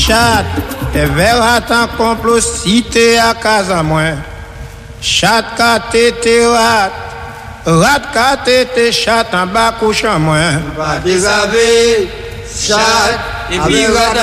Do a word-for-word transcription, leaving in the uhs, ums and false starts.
chat, et verra tant complot cité à casa moi. Chat ka tété rat, rat ka tété chat en bas couchant moi. Pas désavez, chat, et puis rat